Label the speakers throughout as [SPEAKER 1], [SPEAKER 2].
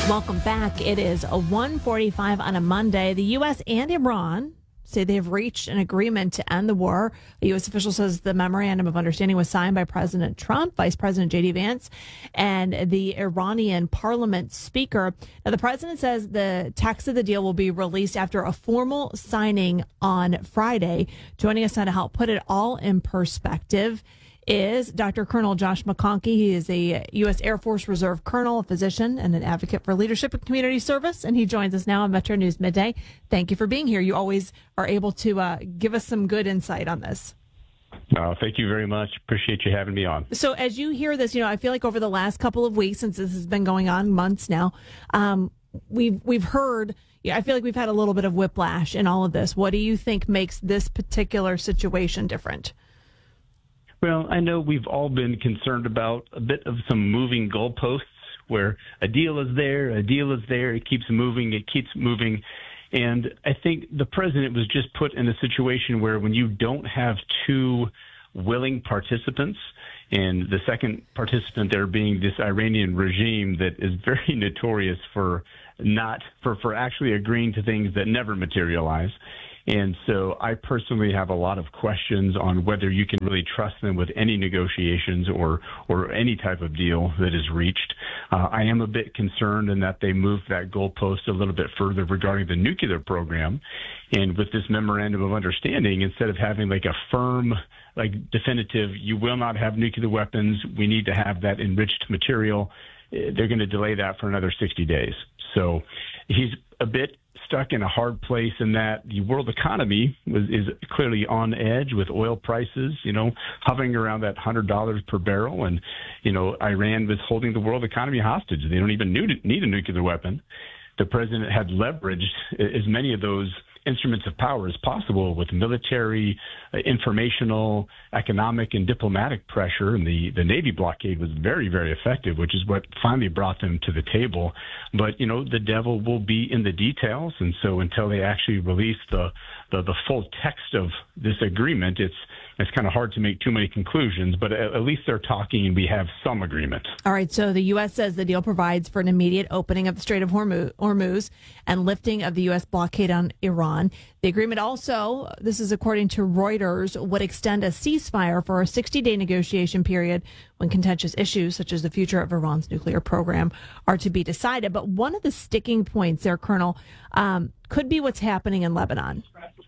[SPEAKER 1] Welcome back. It is a 1:45 on a Monday. The U.S. and Iran say they've reached an agreement to end the war. A U.S. official says the memorandum of understanding was signed by President Trump, Vice President J.D. Vance, and the Iranian parliament speaker. Now, the president says the text of the deal will be released after a formal signing on Friday. Joining us now to help put it all in perspective is Dr. Colonel Josh McConkey. He is a U.S. Air Force Reserve Colonel, a physician, and an advocate for leadership and community service. And he joins us now on Metro News Midday. Thank you for being here. You always are able to give us some good insight on this.
[SPEAKER 2] Thank you very much. Appreciate you having me on.
[SPEAKER 1] So as you hear this, I feel like over the last couple of weeks, since this has been going on months now, we've heard, I feel like we've had a little bit of whiplash in all of this. What do you think makes this particular situation different?
[SPEAKER 2] Well, I know we've all been concerned about a bit of some moving goalposts where a deal is there, it keeps moving. And I think the president was just put in a situation where when you don't have two willing participants, and the second participant there being this Iranian regime that is very notorious for actually agreeing to things that never materialize. And so I personally have a lot of questions on whether you can really trust them with any negotiations or any type of deal that is reached. I am a bit concerned in that they moved that goalpost a little bit further regarding the nuclear program. And with this memorandum of understanding, instead of having like a firm, definitive, you will not have nuclear weapons, we need to have that enriched material, they're going to delay that for another 60 days. So he's a bit stuck in a hard place in that the world economy is clearly on edge with oil prices, hovering around that $100 per barrel. And, Iran was holding the world economy hostage. They don't even need a nuclear weapon. The president had leveraged as many of those instruments of power as possible with military, informational, economic, and diplomatic pressure. And the Navy blockade was very, very effective, which is what finally brought them to the table. But, the devil will be in the details. And so until they actually release the full text of this agreement, it's kind of hard to make too many conclusions, but at least they're talking and we have some agreement.
[SPEAKER 1] All right. So the U.S. says the deal provides for an immediate opening of the Strait of Hormuz and lifting of the U.S. blockade on Iran. The agreement also, this is according to Reuters, would extend a ceasefire for a 60-day negotiation period when contentious issues such as the future of Iran's nuclear program are to be decided. But one of the sticking points there, Colonel, could be what's happening in Lebanon.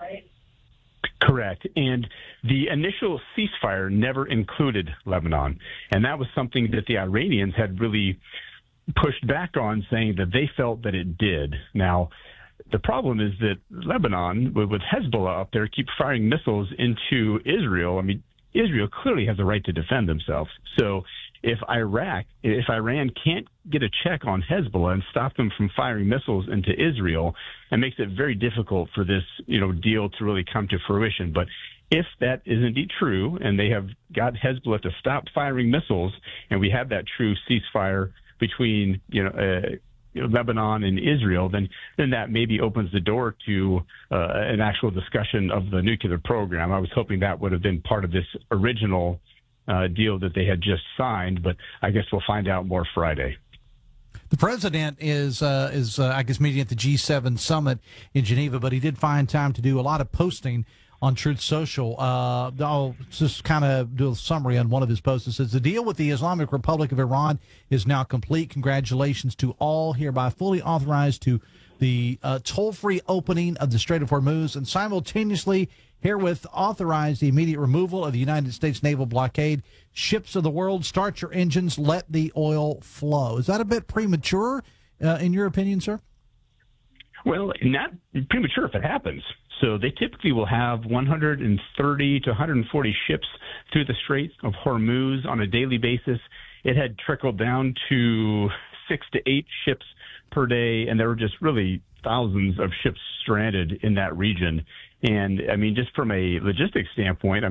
[SPEAKER 2] Correct. And the initial ceasefire never included Lebanon. And that was something that the Iranians had really pushed back on, saying that they felt that it did. Now, the problem is that Lebanon, with Hezbollah up there, keep firing missiles into Israel. I mean, Israel clearly has a right to defend themselves. So if Iran can't get a check on Hezbollah and stop them from firing missiles into Israel, it makes it very difficult for this, deal to really come to fruition. But if that is indeed true, and they have got Hezbollah to stop firing missiles, and we have that true ceasefire between, Lebanon and Israel, then that maybe opens the door to an actual discussion of the nuclear program. I was hoping that would have been part of this original deal that they had just signed, but I guess we'll find out more Friday.
[SPEAKER 3] The president is I guess, meeting at the G7 summit in Geneva, but he did find time to do a lot of posting on Truth Social. I'll just kind of do a summary on one of his posts. It says, the deal with the Islamic Republic of Iran is now complete. Congratulations to all, hereby fully authorized to the toll-free opening of the Strait of Hormuz, and simultaneously herewith authorize the immediate removal of the United States naval blockade. Ships of the world, start your engines, let the oil flow. Is that a bit premature, in your opinion, sir?
[SPEAKER 2] Well, not premature if it happens. So they typically will have 130 to 140 ships through the Strait of Hormuz on a daily basis. It had trickled down to 6 to 8 ships per day, and there were just really thousands of ships stranded in that region. And, I mean, just from a logistics standpoint,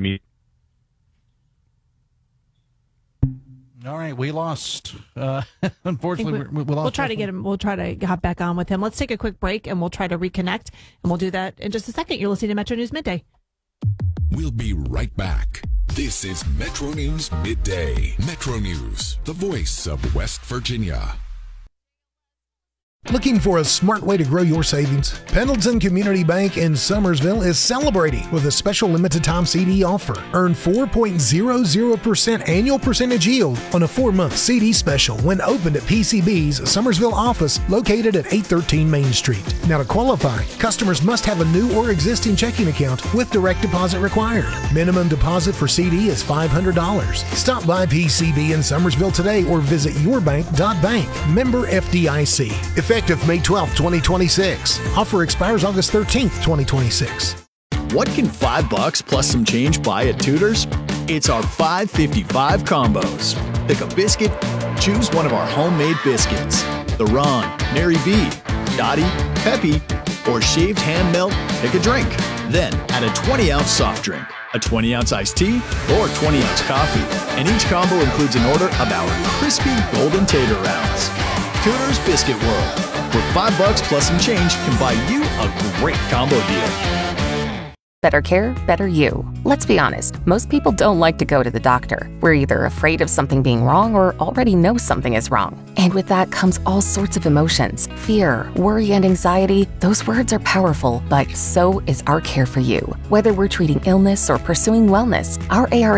[SPEAKER 3] all right, we lost. Unfortunately, we lost.
[SPEAKER 1] We'll try to get him. We'll try to hop back on with him. Let's take a quick break, and we'll try to reconnect, and we'll do that in just a second. You're listening to Metro News Midday.
[SPEAKER 4] We'll be right back. This is Metro News Midday. Metro News, the voice of West Virginia.
[SPEAKER 5] Looking for a smart way to grow your savings? Pendleton Community Bank in Summersville is celebrating with a special limited time CD offer. Earn 4.00% annual percentage yield on a 4-month CD special when opened at PCB's Summersville office located at 813 Main Street. Now to qualify, customers must have a new or existing checking account with direct deposit required. Minimum deposit for CD is $500. Stop by PCB in Summersville today or visit yourbank.bank. Member FDIC. Effective May 12, 2026. Offer expires August 13th, 2026.
[SPEAKER 6] What can $5 plus some change buy at Tudor's? It's our $5.55 combos. Pick a biscuit, choose one of our homemade biscuits. The Ron, Mary B, Dottie, Peppy, or shaved ham melt, pick a drink. Then add a 20-ounce soft drink, a 20-ounce iced tea, or 20-ounce coffee. And each combo includes an order of our crispy golden tater rounds. Tudor's Biscuit World, where $5 plus some change can buy you a great combo deal.
[SPEAKER 7] Better care, better you. Let's be honest, most people don't like to go to the doctor. We're either afraid of something being wrong or already know something is wrong. And with that comes all sorts of emotions. Fear, worry, and anxiety. Those words are powerful, but so is our care for you. Whether we're treating illness or pursuing wellness, our ARA